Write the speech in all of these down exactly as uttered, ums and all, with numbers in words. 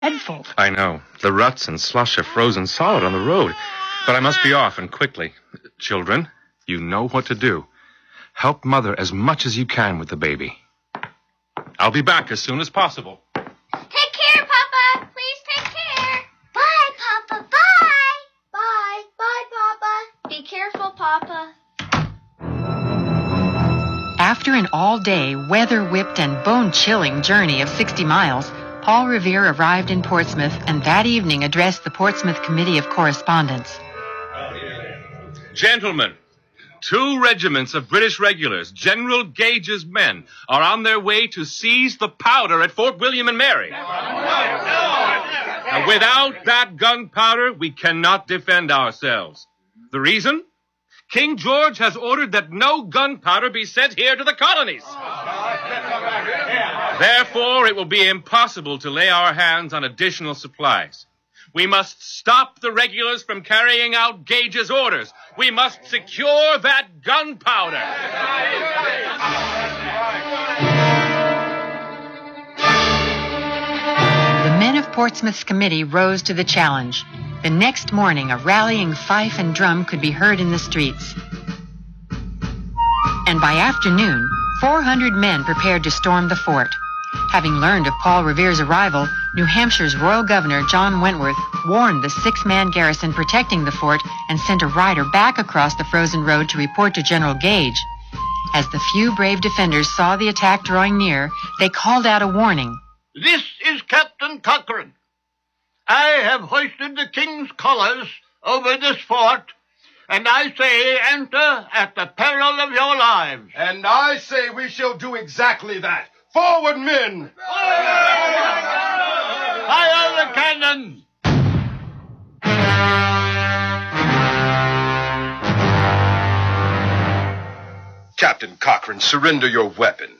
dreadful. I know. The ruts and slush are frozen solid on the road. But I must be off, and quickly. Children, you know what to do. Help Mother as much as you can with the baby. I'll be back as soon as possible. Take care, Papa. Please take care. Bye, Papa. Bye. Bye. Bye, Papa. Be careful, Papa. After an all-day, weather-whipped and bone-chilling journey of sixty miles, Paul Revere arrived in Portsmouth and that evening addressed the Portsmouth Committee of Correspondence. Gentlemen, two regiments of British regulars, General Gage's men, are on their way to seize the powder at Fort William and Mary. Now, without that gunpowder, we cannot defend ourselves. The reason? King George has ordered that no gunpowder be sent here to the colonies. Therefore, it will be impossible to lay our hands on additional supplies. We must stop the regulars from carrying out Gage's orders. We must secure that gunpowder. The men of Portsmouth's committee rose to the challenge. The next morning, a rallying fife and drum could be heard in the streets. And by afternoon, four hundred men prepared to storm the fort. Having learned of Paul Revere's arrival, New Hampshire's royal governor, John Wentworth, warned the six-man garrison protecting the fort and sent a rider back across the frozen road to report to General Gage. As the few brave defenders saw the attack drawing near, they called out a warning. This is Captain Cochrane. I have hoisted the king's colours over this fort, and I say enter at the peril of your lives. And I say we shall do exactly that. Forward, men! Fire the cannon! Captain Cochrane, surrender your weapon.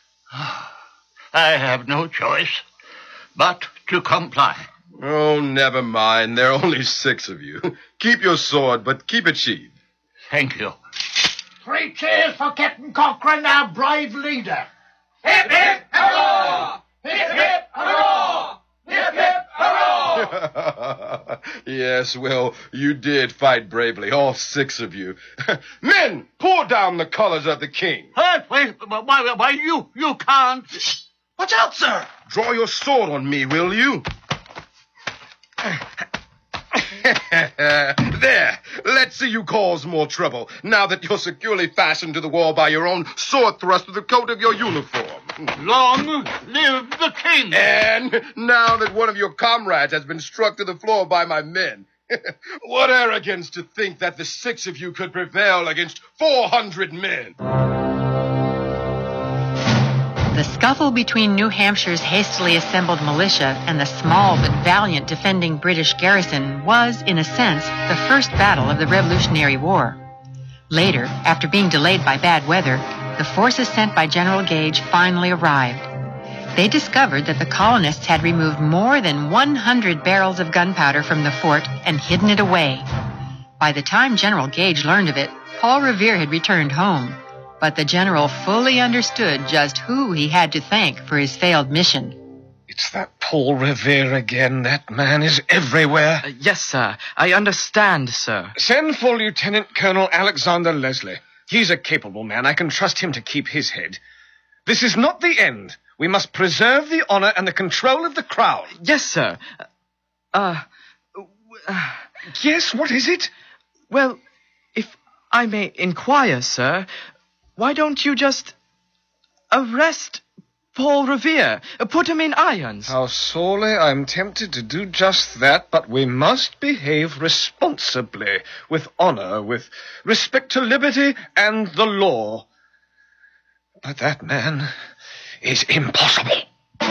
I have no choice but to comply. Oh, never mind. There are only six of you. Keep your sword, but keep it sheathed. Thank you. Three cheers for Captain Cochrane, our brave leader. Hip, hip, hurrah! Hip, hip, hurrah! Hip, hip, hurrah! Yes, well, you did fight bravely, all six of you. Men, pour down the colors of the king. Hey, wait, why, why, you, you can't. Watch out, sir. Draw your sword on me, will you? There, let's see you cause more trouble, now that you're securely fastened to the wall by your own sword thrust through the coat of your uniform. Long live the king! And now that one of your comrades has been struck to the floor by my men, what arrogance to think that the six of you could prevail against four hundred men. The scuffle between New Hampshire's hastily assembled militia and the small but valiant defending British garrison was, in a sense, the first battle of the Revolutionary War. Later, after being delayed by bad weather, the forces sent by General Gage finally arrived. They discovered that the colonists had removed more than one hundred barrels of gunpowder from the fort and hidden it away. By the time General Gage learned of it, Paul Revere had returned home. But the general fully understood just who he had to thank for his failed mission. It's that Paul Revere again. That man is everywhere. Uh, yes, sir. I understand, sir. Send for Lieutenant Colonel Alexander Leslie. He's a capable man. I can trust him to keep his head. This is not the end. We must preserve the honor and the control of the crown. Yes, sir. Uh, uh... Yes, what is it? Well, if I may inquire, sir... Why don't you just arrest Paul Revere, put him in irons? How sorely I'm tempted to do just that, but we must behave responsibly, with honor, with respect to liberty and the law. But that man is impossible.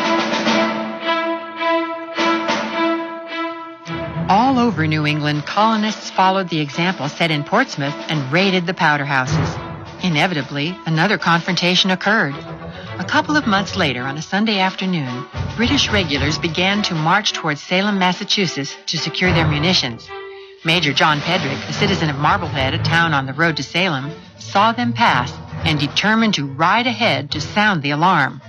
All over New England, colonists followed the example set in Portsmouth and raided the powder houses. Inevitably, another confrontation occurred. A couple of months later, on a Sunday afternoon, British regulars began to march towards Salem, Massachusetts, to secure their munitions. Major John Pedrick, a citizen of Marblehead, a town on the road to Salem, saw them pass and determined to ride ahead to sound the alarm.